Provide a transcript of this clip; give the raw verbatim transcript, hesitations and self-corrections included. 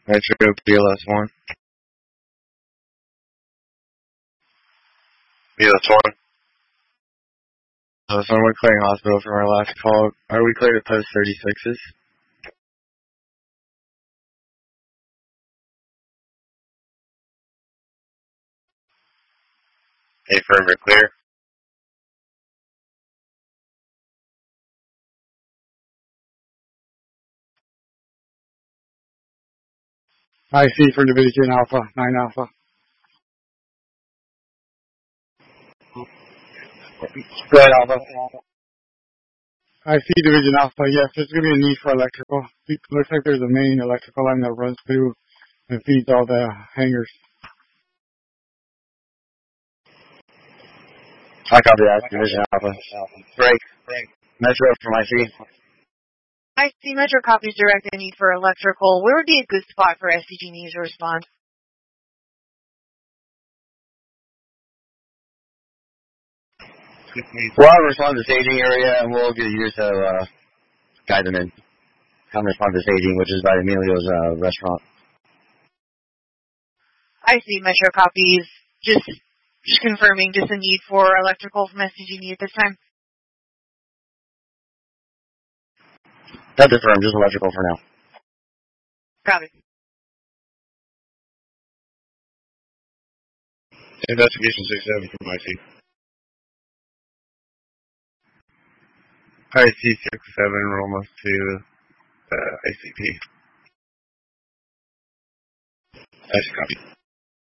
Metro B L S one. B L S one. Uh, so we're clearing hospital from our last call. Are we clear to post thirty-sixes? A firm, we're clear. I C for Division Alpha, nine Alpha. Go ahead, Alpha. I C Division Alpha, yes, there's going to be a need for electrical. It looks like there's a main electrical line that runs through and feeds all the hangars. I copy that, Division Alpha. Break. Break. Metro from I C. I C Metro copies direct a need for electrical. Where would be a good spot for S C G needs to respond? We'll have respond to staging area, and we'll get you to uh, guide them in. Come respond to staging, which is by Emilio's uh, restaurant. I C Metro copies. Just, just confirming, just a need for electrical from S C G at this time. That's it for him, just electrical for now. Copy. Investigation six seven from I C. I C six seven, almost to uh, I C P. That's copy.